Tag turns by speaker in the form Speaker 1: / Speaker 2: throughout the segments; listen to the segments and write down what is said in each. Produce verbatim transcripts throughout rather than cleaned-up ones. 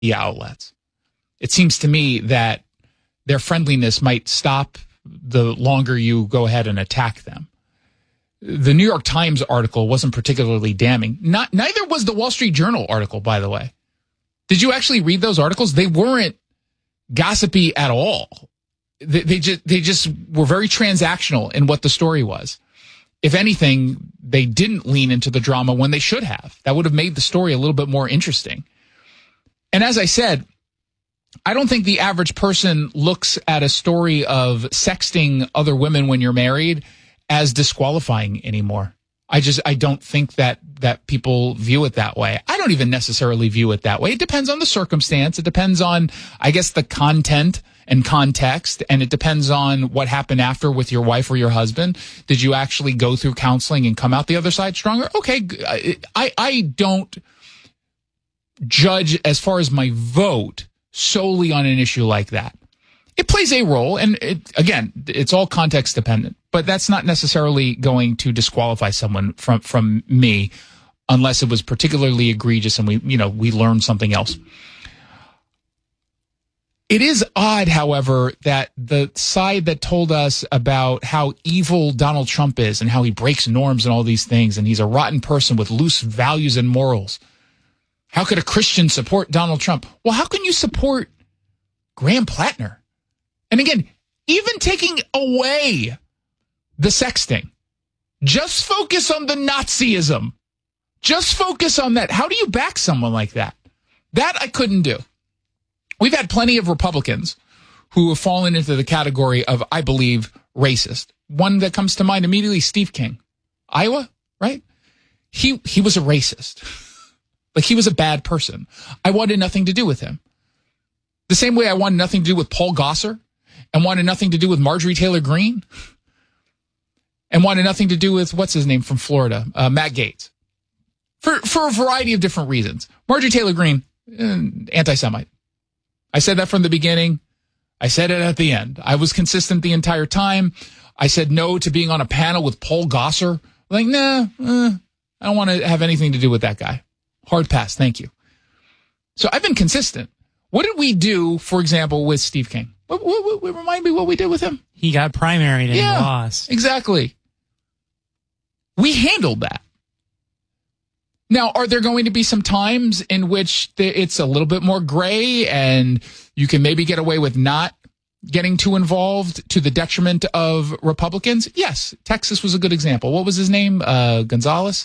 Speaker 1: outlets. It seems to me that their friendliness might stop the longer you go ahead and attack them. The New York Times article wasn't particularly damning. Not, neither was the Wall Street Journal article, by the way. Did you actually read those articles? They weren't gossipy at all. They, they just they just were very transactional in what the story was. If anything, they didn't lean into the drama when they should have. That would have made the story a little bit more interesting. And as I said, I don't think the average person looks at a story of sexting other women when you're married as disqualifying anymore. I just, I don't think that, that people view it that way. I don't even necessarily view it that way. It depends on the circumstance. It depends on, I guess, the content and context, and it depends on what happened after with your wife or your husband. Did you actually go through counseling and come out the other side stronger? Okay. I, I don't judge as far as my vote solely on an issue like that. It plays a role, and it, again, it's all context dependent, but that's not necessarily going to disqualify someone from, from me unless it was particularly egregious and we, you know, we learned something else. It is odd, however, that the side that told us about how evil Donald Trump is and how he breaks norms and all these things, and he's a rotten person with loose values and morals. How could a Christian support Donald Trump? Well, how can you support Graham Plattner? And again, even taking away the sexting, just focus on the Nazism. Just focus on that. How do you back someone like that? That I couldn't do. We've had plenty of Republicans who have fallen into the category of, I believe, racist. One that comes to mind immediately, Steve King. Iowa, right? He he was a racist. Like, he was a bad person. I wanted nothing to do with him. The same way I wanted nothing to do with Paul Gosar and wanted nothing to do with Marjorie Taylor Greene and wanted nothing to do with, what's his name from Florida, uh, Matt Gaetz. For, for a variety of different reasons. Marjorie Taylor Greene, eh, anti-Semite. I said that from the beginning. I said it at the end. I was consistent the entire time. I said no to being on a panel with Paul Gosar. Like, nah, eh, I don't want to have anything to do with that guy. Hard pass, thank you. So I've been consistent. What did we do, for example, with Steve King? What, what, what, remind me what we did with him?
Speaker 2: He got primaried and
Speaker 1: yeah,
Speaker 2: he lost.
Speaker 1: Exactly. We handled that. Now, are there going to be some times in which it's a little bit more gray and you can maybe get away with not getting too involved to the detriment of Republicans? Yes. Texas was a good example. What was his name? Uh, Gonzalez?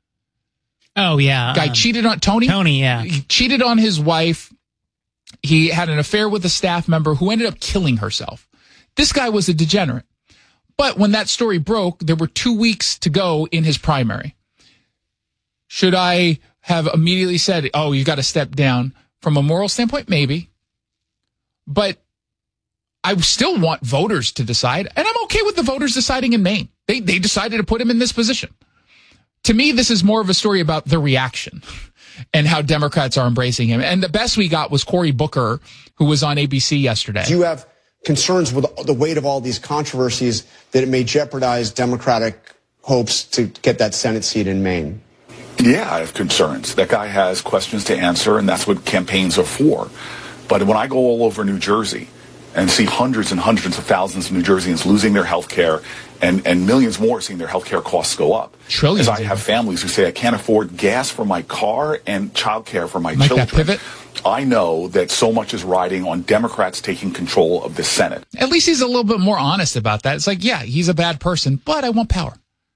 Speaker 2: Oh, yeah.
Speaker 1: Guy
Speaker 2: um,
Speaker 1: cheated on Tony?
Speaker 2: Tony, yeah.
Speaker 1: He cheated on his wife. He had an affair with a staff member who ended up killing herself. This guy was a degenerate. But when that story broke, there were two weeks to go in his primary. Should I have immediately said, oh, you got to step down? From a moral standpoint, maybe. But I still want voters to decide, and I'm okay with the voters deciding in Maine. They they decided to put him in this position. To me, this is more of a story about the reaction and how Democrats are embracing him. And the best we got was Cory Booker, who was on A B C yesterday.
Speaker 3: Do you have concerns with the weight of all these controversies that it may jeopardize Democratic hopes to get that Senate seat in Maine?
Speaker 4: Yeah, I have concerns. That guy has questions to answer, and that's what campaigns are for. But when I go all over New Jersey and see hundreds and hundreds of thousands of New Jerseyans losing their health care and, and millions more seeing their health care costs go up.
Speaker 1: Trillions.
Speaker 4: As I have families who say, I can't afford gas for my car and child care for my
Speaker 1: like
Speaker 4: children.
Speaker 1: That pivot?
Speaker 4: I know that so much is riding on Democrats taking control of the Senate.
Speaker 1: At least he's a little bit more honest about that. It's like, yeah, he's a bad person, but I want power.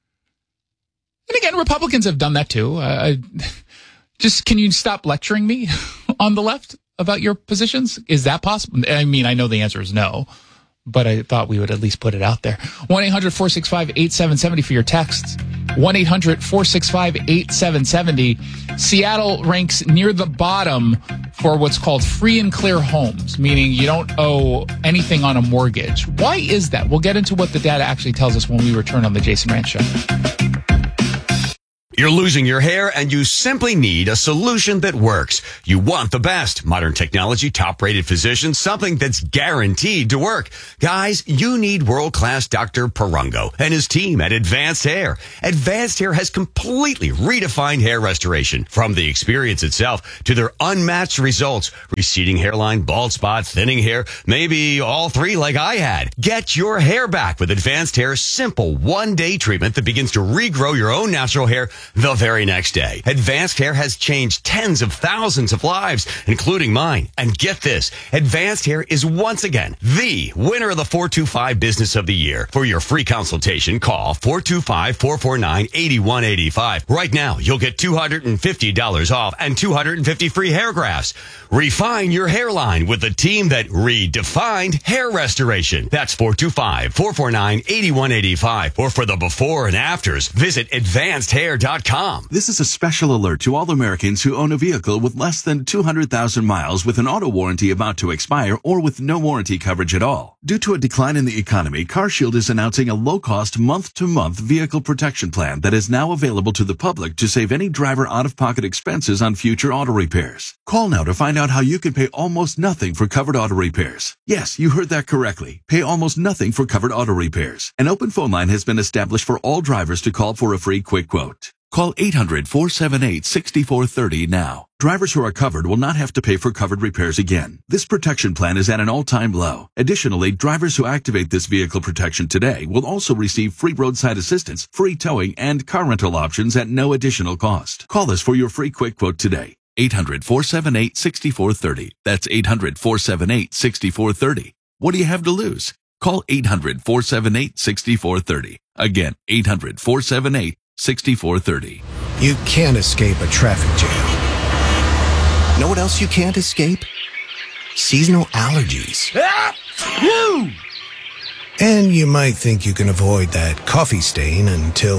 Speaker 1: And again, Republicans have done that too. Uh, just, can you stop lecturing me on the left about your positions? Is that possible? I mean, I know the answer is no, but I thought we would at least put it out there. one eight hundred four six five eight seven seven zero for your texts. one eight hundred four six five eight seven seven zero. Seattle ranks near the bottom for what's called free and clear homes, meaning you don't owe anything on a mortgage. Why is that? We'll get into what the data actually tells us when we return on the Jason Rantz Show.
Speaker 5: You're losing your hair and you simply need a solution that works. You want the best. Modern technology, top-rated physicians, something that's guaranteed to work. Guys, you need world-class Doctor Perungo and his team at Advanced Hair. Advanced Hair has completely redefined hair restoration. From the experience itself to their unmatched results. Receding hairline, bald spot, thinning hair, maybe all three like I had. Get your hair back with Advanced Hair's simple one-day treatment that begins to regrow your own natural hair the very next day. Advanced Hair has changed tens of thousands of lives, including mine. And get this, Advanced Hair is once again the winner of the four two five Business of the Year. For your free consultation, call four two five, four four nine, eight one eight five. Right now, you'll get two hundred fifty dollars off and two hundred fifty free hair grafts. Refine your hairline with the team that redefined hair restoration. That's four two five, four four nine, eight one eight five. Or for the before and afters, visit advanced hair dot com.
Speaker 6: This is a special alert to all Americans who own a vehicle with less than two hundred thousand miles with an auto warranty about to expire or with no warranty coverage at all. Due to a decline in the economy, CarShield is announcing a low-cost month-to-month vehicle protection plan that is now available to the public to save any driver out-of-pocket expenses on future auto repairs. Call now to find out how you can pay almost nothing for covered auto repairs. Yes, you heard that correctly. Pay almost nothing for covered auto repairs. An open phone line has been established for all drivers to call for a free quick quote. Call eight hundred, four seven eight, six four three zero now. Drivers who are covered will not have to pay for covered repairs again. This protection plan is at an all-time low. Additionally, drivers who activate this vehicle protection today will also receive free roadside assistance, free towing, and car rental options at no additional cost. Call us for your free quick quote today. eight hundred, four seven eight, six four three zero. That's eight hundred, four seven eight, six four three zero. What do you have to lose? Call eight hundred, four seven eight, six four three zero. Again, eight hundred, four seven eight, six four three zero.
Speaker 7: You can't escape a traffic jam. Know what else you can't escape? Seasonal allergies.
Speaker 8: Ah! Woo!
Speaker 7: And you might think you can avoid that coffee stain until...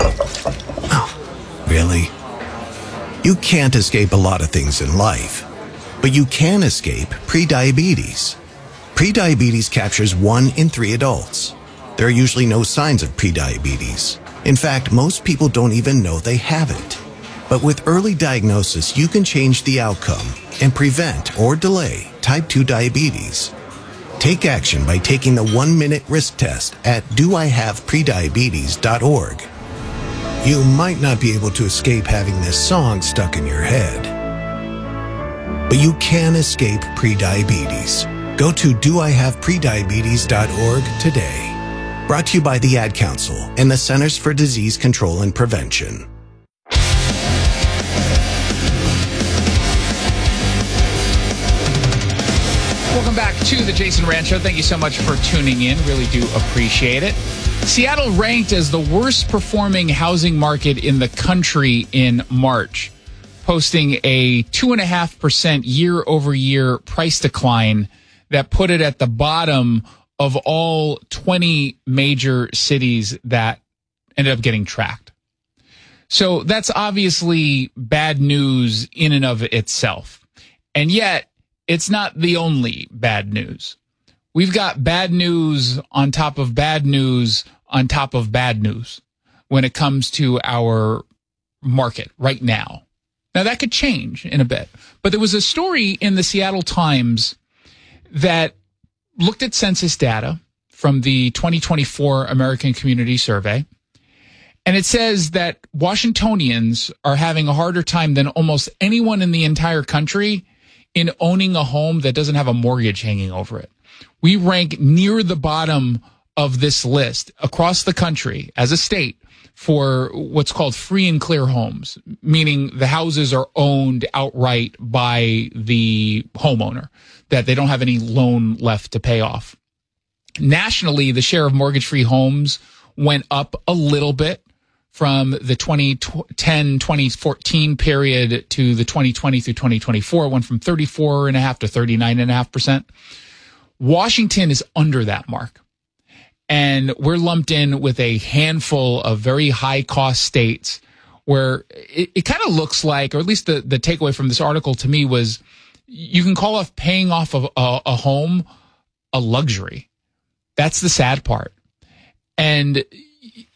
Speaker 7: Oh, really? You can't escape a lot of things in life, but you can escape prediabetes. Prediabetes captures one in three adults. There are usually no signs of prediabetes. In fact, most people don't even know they have it. But with early diagnosis, you can change the outcome and prevent or delay type two diabetes. Take action by taking the one-minute risk test at do I have prediabetes dot org. You might not be able to escape having this song stuck in your head, but you can escape prediabetes. Go to do I have prediabetes dot org today. Brought to you by the Ad Council and the Centers for Disease Control and Prevention.
Speaker 1: Welcome back to the Jason Rand Show. Thank you so much for tuning in. Really do appreciate it. Seattle ranked as the worst performing housing market in the country in March, posting a two point five percent year over year price decline that put it at the bottom of all twenty major cities that ended up getting tracked. So that's obviously bad news in and of itself. And yet, it's not the only bad news. We've got bad news on top of bad news on top of bad news when it comes to our market right now. Now, that could change in a bit. But there was a story in the Seattle Times that looked at census data from the twenty twenty-four American Community Survey. And it says that Washingtonians are having a harder time than almost anyone in the entire country in owning a home that doesn't have a mortgage hanging over it. We rank near the bottom of this list across the country as a state for what's called free and clear homes, meaning the houses are owned outright by the homeowner, that they don't have any loan left to pay off. Nationally, the share of mortgage-free homes went up a little bit from the twenty ten, twenty fourteen period to the twenty twenty through twenty twenty-four. It went from thirty-four point five to thirty-nine point five percent. Washington is under that mark. And we're lumped in with a handful of very high-cost states where it, it kind of looks like, or at least the, the takeaway from this article to me was, you can call off paying off of a, a home a luxury. That's the sad part. And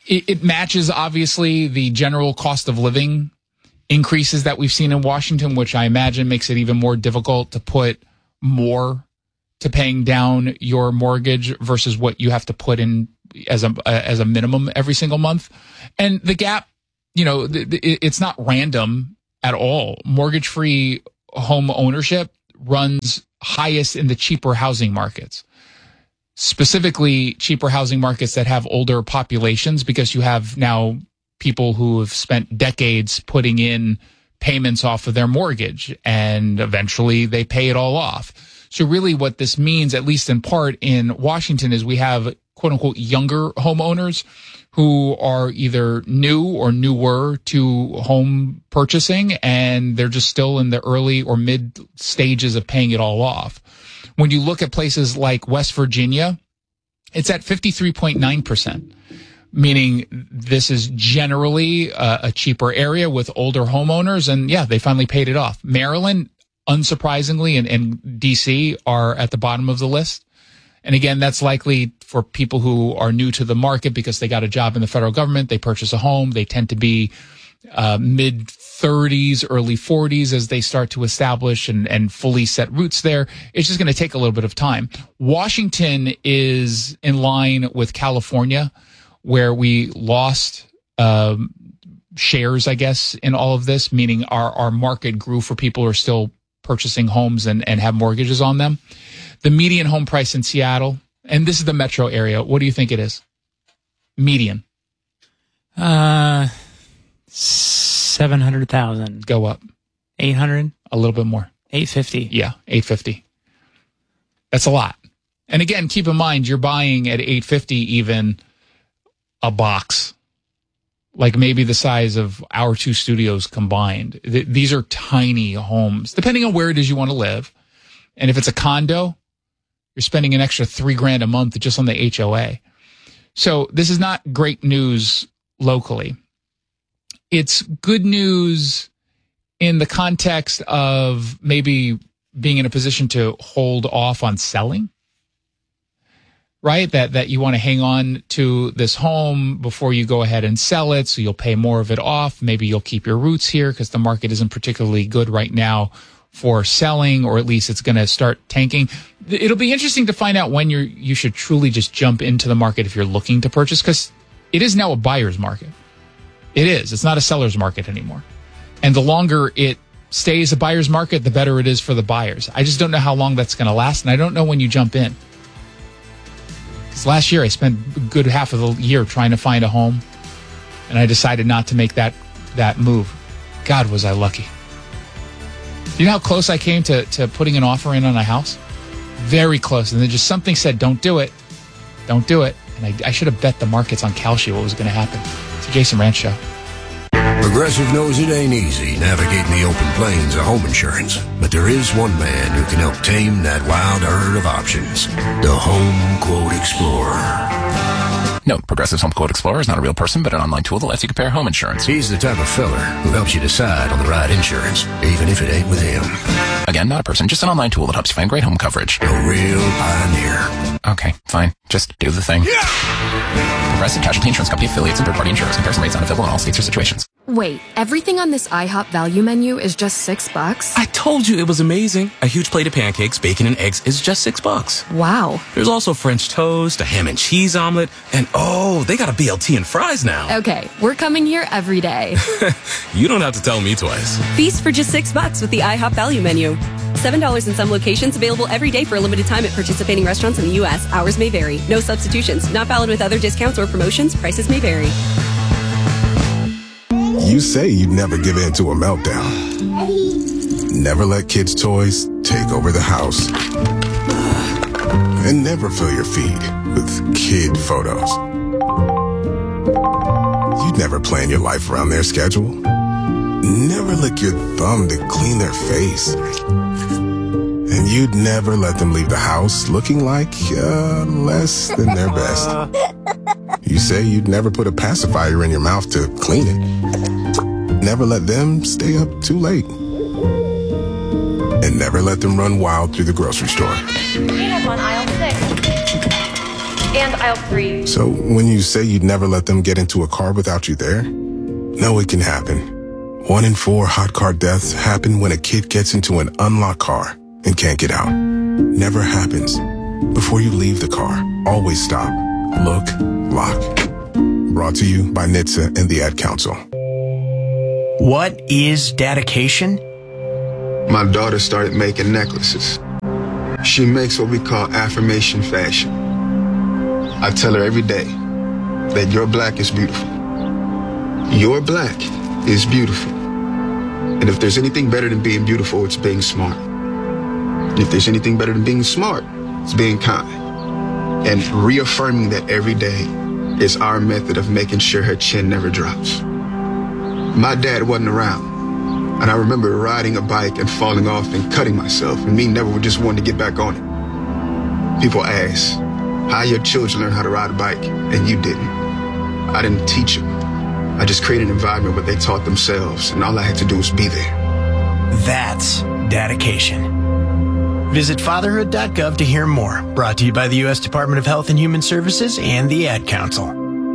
Speaker 1: it, it matches, obviously, the general cost of living increases that we've seen in Washington, which I imagine makes it even more difficult to put more to paying down your mortgage versus what you have to put in as a as a minimum every single month. And the gap, you know, the, the, it's not random at all. Mortgage-free home ownership runs highest in the cheaper housing markets, specifically cheaper housing markets that have older populations, because you have now people who have spent decades putting in payments off of their mortgage, and eventually they pay it all off. So really what this means, at least in part in Washington, is we have quote unquote younger homeowners who are either new or newer to home purchasing, and they're just still in the early or mid stages of paying it all off. When you look at places like West Virginia, it's at fifty-three point nine percent, meaning this is generally a, a cheaper area with older homeowners, and yeah, they finally paid it off. Maryland, unsurprisingly, and, and D C are at the bottom of the list. And again, that's likely for people who are new to the market because they got a job in the federal government, they purchase a home, they tend to be uh, mid thirties, early forties as they start to establish and, and fully set roots there. It's just going to take a little bit of time. Washington is in line with California, where we lost um, shares, I guess, in all of this, meaning our, our market grew for people who are still purchasing homes and, and have mortgages on them. The median home price in Seattle, and this is the metro area, what do you think it is? Median.
Speaker 2: Uh, seven hundred thousand.
Speaker 1: Go up.
Speaker 2: eight hundred.
Speaker 1: A little bit more.
Speaker 2: eight fifty.
Speaker 1: Yeah, eight fifty. That's a lot. And again, keep in mind, you're buying at eight fifty even a box, like maybe the size of our two studios combined. Th- these are tiny homes, depending on where it is you want to live. And if it's a condo, you're spending an extra three grand a month just on the H O A. So this is not great news locally. It's good news in the context of maybe being in a position to hold off on selling, right? That that you want to hang on to this home before you go ahead and sell it, so you'll pay more of it off. Maybe you'll keep your roots here because the market isn't particularly good right now for selling, or at least it's going to start tanking. It'll be interesting to find out when you're you should truly just jump into the market if you're looking to purchase, because it is now a buyer's market. It is. It's not a seller's market anymore. And the longer it stays a buyer's market, the better it is for the buyers. I just don't know how long that's going to last, and I don't know when you jump in. Because last year I spent a good half of the year trying to find a home, and I decided not to make that that move. God, was I lucky. You know how close I came to, to putting an offer in on a house? Very close. And then just something said, don't do it. Don't do it. And I, I should have bet the markets on Kalshi what was going to happen. It's a Jason Ranch Show.
Speaker 8: Progressive knows it ain't easy navigating the open plains of home insurance, but there is one man who can help tame that wild herd of options. The Home Quote Explorer.
Speaker 9: Note, Progressive's Home Quote Explorer is not a real person, but an online tool that lets you compare home insurance.
Speaker 8: He's the type of feller who helps you decide on the right insurance, even if it ain't with him.
Speaker 9: Again, not a person, just an online tool that helps you find great home coverage.
Speaker 8: A real pioneer.
Speaker 9: Okay, fine. Just do the thing. Yeah! Progressive Casualty Insurance Company affiliates and third-party insurers. Comparison rates not available in all states or situations.
Speaker 10: Wait, everything on this IHOP value menu is just six bucks?
Speaker 11: I told you it was amazing. A huge plate of pancakes, bacon, and eggs is just six bucks.
Speaker 10: Wow.
Speaker 11: There's also French toast, a ham and cheese omelet, and oh, they got a B L T and fries now.
Speaker 10: Okay, we're coming here every day.
Speaker 11: You don't have to tell me twice.
Speaker 12: Feast for just six bucks with the IHOP value menu. seven dollars in some locations, available every day for a limited time at participating restaurants in the U S. Hours may vary. No substitutions. Not valid with other discounts or promotions. Prices may vary.
Speaker 13: You say you'd never give in to a meltdown. Never let kids' toys take over the house. And never fill your feed with kid photos. You'd never plan your life around their schedule. Never lick your thumb to clean their face. And you'd never let them leave the house looking like uh, less than their best. You say you'd never put a pacifier in your mouth to clean it. Never let them stay up too late. And never let them run wild through the grocery store.
Speaker 14: Peanuts on aisle six. And aisle three.
Speaker 13: So when you say you'd never let them get into a car without you there, no, it can happen. One in four hot car deaths happen when a kid gets into an unlocked car and can't get out. Never happens. Before you leave the car, always stop, look, lock. Brought to you by N H T S A and the Ad Council.
Speaker 15: What is dedication?
Speaker 16: My daughter started making necklaces. She makes what we call affirmation fashion. I tell her every day that your black is beautiful. Your black is beautiful. And if there's anything better than being beautiful, it's being smart. And if there's anything better than being smart, it's being kind. And reaffirming that every day is our method of making sure her chin never drops. My dad wasn't around. And I remember riding a bike and falling off and cutting myself, and me never just wanting to get back on it. People ask, how your children learn how to ride a bike, and you didn't. I didn't teach them. I just created an environment where they taught themselves, and all I had to do was be there.
Speaker 15: That's dedication. Visit fatherhood dot gov to hear more. Brought to you by the U S Department of Health and Human Services and the Ad Council.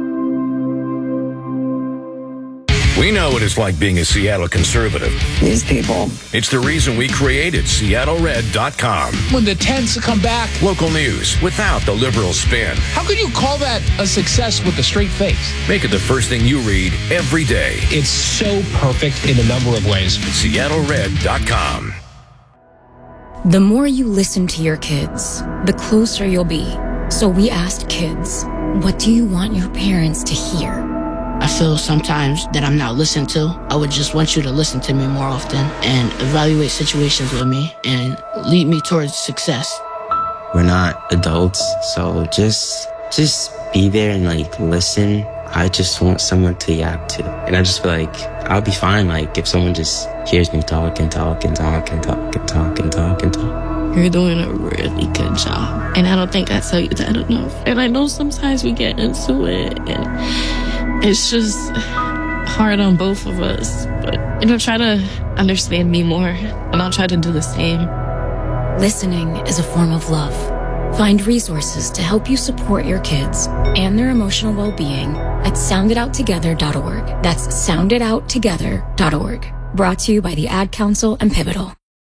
Speaker 17: We know what it's like being a Seattle conservative.
Speaker 18: These people.
Speaker 17: It's the reason we created Seattle Red dot com.
Speaker 1: When the tents come back.
Speaker 17: Local news without the liberal spin.
Speaker 1: How could you call that a success with a straight face?
Speaker 17: Make it the first thing you read every day.
Speaker 19: It's so perfect in a number of ways.
Speaker 17: Seattle Red dot com.
Speaker 10: The more you listen to your kids, the closer you'll be. So we asked kids, what do you want your parents to hear?
Speaker 18: I feel sometimes that I'm not listened to. I would just want you to listen to me more often and evaluate situations with me and lead me towards success.
Speaker 20: We're not adults, so just just be there and like listen. I just want someone to yap to. And I just feel like I'll be fine like if someone just hears me talk and talk and talk and talk and talk and talk and talk.
Speaker 21: You're doing a really good job. And I don't think I tell you that enough. And I know sometimes we get into it and it's just hard on both of us. But, you know, try to understand me more, and I'll try to do the same.
Speaker 10: Listening is a form of love. Find resources to help you support your kids and their emotional well-being at sound it out together dot org. That's sound it out together dot org. Brought to you by the Ad Council and Pivotal.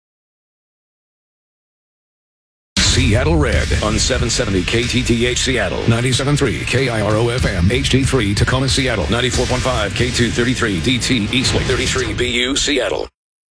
Speaker 17: Seattle Red on seven seventy K T T H Seattle, ninety-seven point three K I R O F M, H D three Tacoma Seattle, ninety-four point five K two thirty-three D T Eastlake, thirty-three B U Seattle.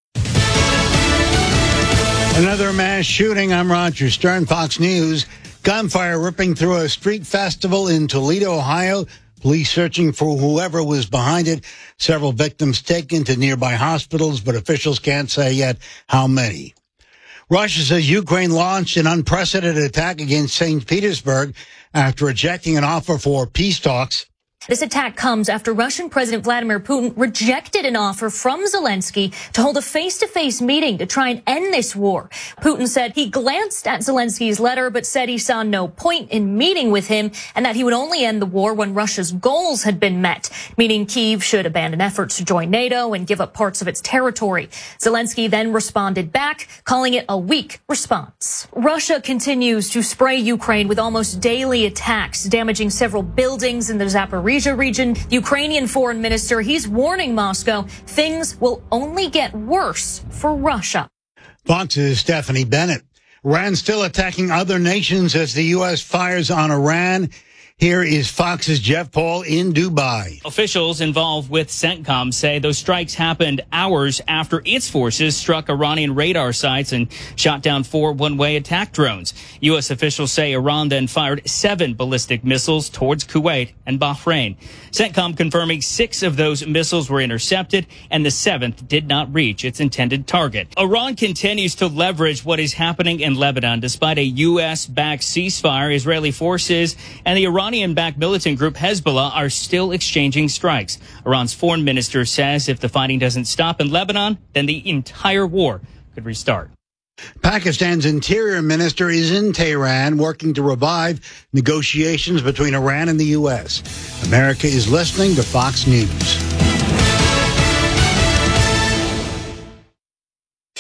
Speaker 22: Another mass shooting. I'm Roger Stern, Fox News. Gunfire ripping through a street festival in Toledo, Ohio. Police searching for whoever was behind it. Several victims taken to nearby hospitals, but officials can't say yet how many. Russia says Ukraine launched an unprecedented attack against Saint Petersburg after rejecting an offer for peace talks.
Speaker 23: This attack comes after Russian President Vladimir Putin rejected an offer from Zelensky to hold a face-to-face meeting to try and end this war. Putin said he glanced at Zelensky's letter, but said he saw no point in meeting with him and that he would only end the war when Russia's goals had been met, meaning Kyiv should abandon efforts to join NATO and give up parts of its territory. Zelensky then responded back, calling it a weak response. Russia continues to spray Ukraine with almost daily attacks, damaging several buildings in the Zaporizhzhia region. The Ukrainian foreign minister, he's warning Moscow things will only get worse for Russia.
Speaker 22: Fox's Stephanie Bennett. Iran still attacking other nations as the U S fires on Iran. Here is Fox's Jeff Paul in Dubai.
Speaker 24: Officials involved with CENTCOM say those strikes happened hours after its forces struck Iranian radar sites and shot down four one-way attack drones. U S officials say Iran then fired seven ballistic missiles towards Kuwait and Bahrain. CENTCOM confirming six of those missiles were intercepted and the seventh did not reach its intended target. Iran continues to leverage what is happening in Lebanon despite a U S-backed ceasefire. Israeli forces and the Iranian Iranian-backed militant group Hezbollah are still exchanging strikes. Iran's foreign minister says if the fighting doesn't stop in Lebanon, then the entire war could restart.
Speaker 22: Pakistan's interior minister is in Tehran working to revive negotiations between Iran and the U S. America is listening to Fox News.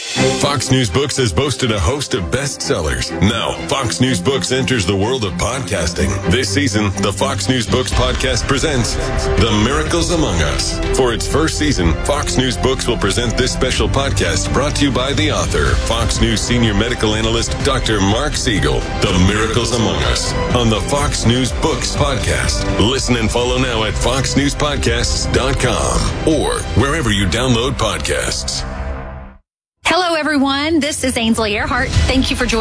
Speaker 3: Fox News Books has boasted a host of bestsellers. Now, Fox News Books enters the world of podcasting. This season, the Fox News Books podcast presents The Miracles Among Us. For its first season, Fox News Books will present this special podcast brought to you by the author, Fox News senior medical analyst, Doctor Mark Siegel. The Miracles Among Us on the Fox News Books podcast. Listen and follow now at fox news podcasts dot com or wherever you download podcasts.
Speaker 4: Hello, everyone. This is Ainsley Earhart. Thank you for joining